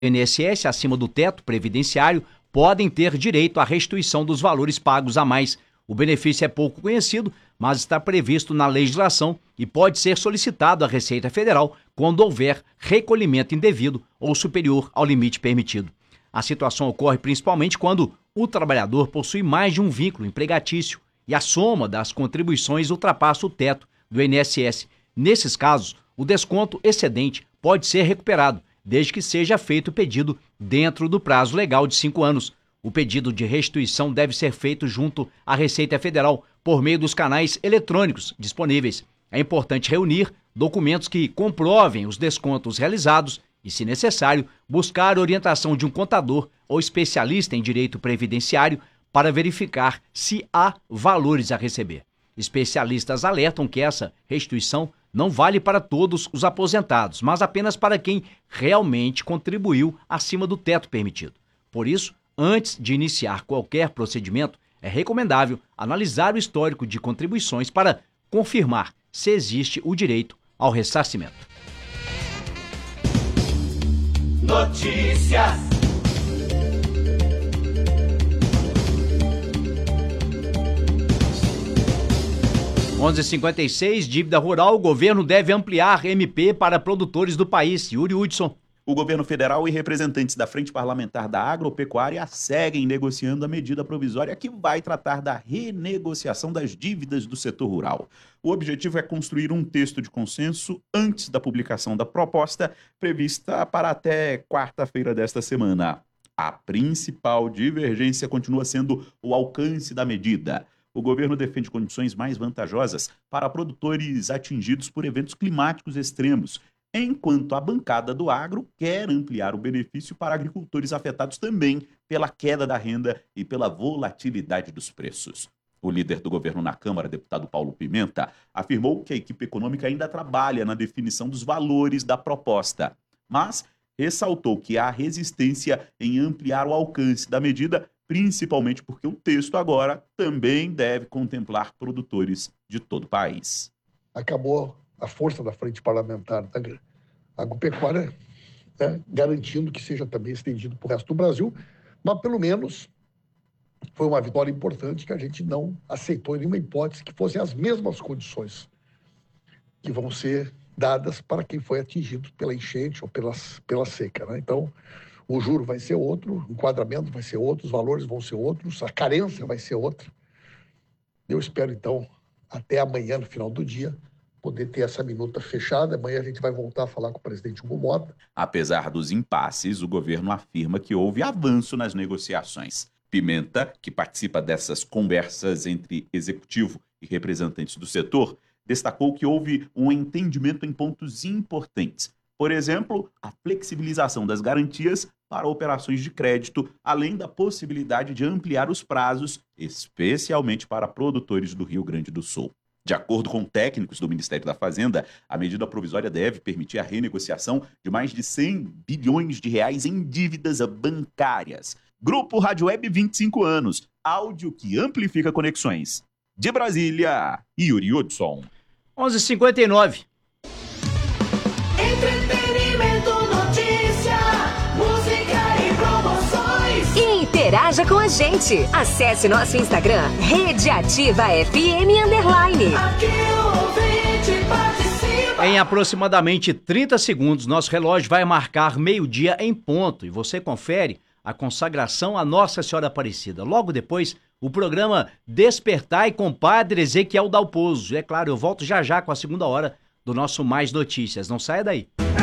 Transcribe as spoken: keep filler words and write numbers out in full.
I N S S acima do teto previdenciário podem ter direito à restituição dos valores pagos a mais. O benefício é pouco conhecido, mas está previsto na legislação e pode ser solicitado à Receita Federal quando houver recolhimento indevido ou superior ao limite permitido. A situação ocorre principalmente quando o trabalhador possui mais de um vínculo empregatício e a soma das contribuições ultrapassa o teto do I N S S. Nesses casos, o desconto excedente pode ser recuperado, desde que seja feito o pedido dentro do prazo legal de cinco anos. O pedido de restituição deve ser feito junto à Receita Federal por meio dos canais eletrônicos disponíveis. É importante reunir documentos que comprovem os descontos realizados e, se necessário, buscar a orientação de um contador ou especialista em direito previdenciário para verificar se há valores a receber. Especialistas alertam que essa restituição não vale para todos os aposentados, mas apenas para quem realmente contribuiu acima do teto permitido. Por isso, antes de iniciar qualquer procedimento, é recomendável analisar o histórico de contribuições para confirmar se existe o direito ao ressarcimento. Notícias. onze e cinquenta e seis, dívida rural, o governo deve ampliar M P para produtores do país. Yuri Hudson. O governo federal e representantes da Frente Parlamentar da Agropecuária seguem negociando a medida provisória que vai tratar da renegociação das dívidas do setor rural. O objetivo é construir um texto de consenso antes da publicação da proposta, prevista para até quarta-feira desta semana. A principal divergência continua sendo o alcance da medida. O governo defende condições mais vantajosas para produtores atingidos por eventos climáticos extremos, enquanto a bancada do agro quer ampliar o benefício para agricultores afetados também pela queda da renda e pela volatilidade dos preços. O líder do governo na Câmara, deputado Paulo Pimenta, afirmou que a equipe econômica ainda trabalha na definição dos valores da proposta, mas ressaltou que há resistência em ampliar o alcance da medida, principalmente porque o texto agora também deve contemplar produtores de todo o país. Acabou a força da frente parlamentar da agropecuária, né, garantindo que seja também estendido para o resto do Brasil, mas pelo menos foi uma vitória importante que a gente não aceitou em nenhuma hipótese que fossem as mesmas condições que vão ser dadas para quem foi atingido pela enchente ou pelas, pela seca, né? Então, o juro vai ser outro, o enquadramento vai ser outro, os valores vão ser outros, a carência vai ser outra. Eu espero, então, até amanhã, no final do dia, poder ter essa minuta fechada. Amanhã a gente vai voltar a falar com o presidente Hugo Mota. Apesar dos impasses, o governo afirma que houve avanço nas negociações. Pimenta, que participa dessas conversas entre executivo e representantes do setor, destacou que houve um entendimento em pontos importantes. Por exemplo, a flexibilização das garantias para operações de crédito, além da possibilidade de ampliar os prazos, especialmente para produtores do Rio Grande do Sul. De acordo com técnicos do Ministério da Fazenda, a medida provisória deve permitir a renegociação de mais de cem bilhões de reais em dívidas bancárias. Grupo Rádio Web, vinte e cinco anos. Áudio que amplifica conexões. De Brasília, Yuri Hudson. onze e cinquenta e nove. Entretenimento, notícia, música e promoções. Interaja com a gente. Acesse nosso Instagram, Rede Ativa F M Underline. Aqui o ouvinte participa. Em aproximadamente trinta segundos, nosso relógio vai marcar meio-dia em ponto e você confere a consagração à Nossa Senhora Aparecida. Logo depois, o programa Despertai com Padre Ezequiel Dalpozo. É claro, eu volto já já com a segunda hora do nosso Mais Notícias. Não saia daí.